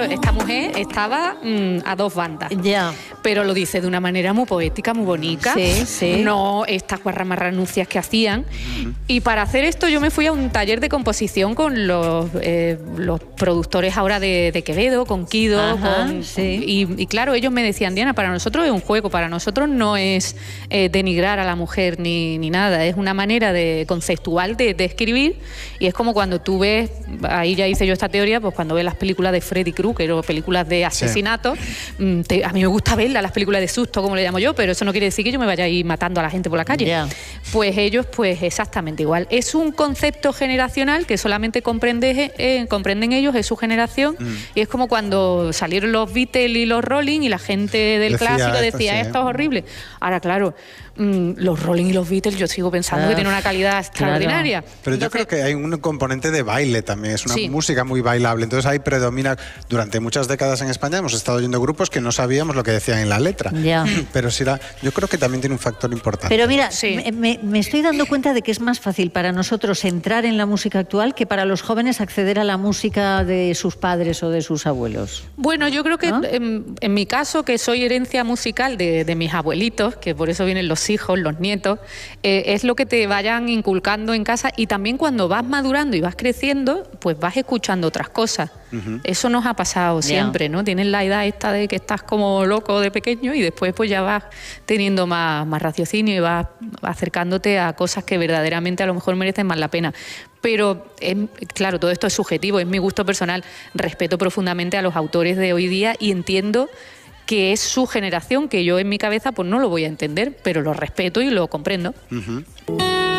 esta mujer estaba a dos bandas. Ya. Pero lo dice de una manera muy poética, muy bonita. Sí, sí. No estas guarramarranuncias que hacían. Y para hacer esto yo me fui a un taller de composición con los productores ahora de Quevedo, con Kido. Ajá, sí. Y claro, ellos me decían, Diana, para nosotros es un juego, para nosotros no es denigrar a la mujer ni nada, es una manera conceptual de escribir. Y es como cuando tú ves, ahí ya hice yo esta teoría, pues cuando ves las películas de Freddy Krueger o películas de asesinato, a mí me gusta verlas, las películas de susto, como le llamo yo, pero eso no quiere decir que yo me vaya a ir matando a la gente por la calle. Yeah. Pues ellos, pues exactamente igual. Es un concepto generacional que solamente comprenden ellos, es su generación, y es como cuando salieron los Beatles y los Rolling y la gente del clásico decía, esto es horrible. Ahora, claro, los Rolling y los Beatles yo sigo pensando que tienen una calidad extraordinaria. Pero Entonces, yo creo que hay un componente de baile también, es una música muy bailable, entonces ahí predomina, durante muchas décadas en España hemos estado oyendo grupos que no sabíamos lo que decían en la letra, pero yo creo que también tiene un factor importante. Pero mira, me estoy dando cuenta de que es más fácil para nosotros entrar en la música actual que para los jóvenes acceder a la música de sus padres o de sus abuelos. Bueno, yo creo que en mi caso, que soy herencia musical de mis abuelitos, que por eso vienen los hijos, los nietos, es lo que te vayan inculcando en casa, y también cuando vas madurando y vas creciendo, pues vas escuchando otras cosas. Eso nos ha pasado siempre, ¿no? Tienes la edad esta de que estás como loco de pequeño y después pues ya vas teniendo más raciocinio y vas acercándote a cosas que verdaderamente a lo mejor merecen más la pena. Pero, claro, todo esto es subjetivo, es mi gusto personal. Respeto profundamente a los autores de hoy día y entiendo que es su generación, que yo en mi cabeza pues no lo voy a entender, pero lo respeto y lo comprendo.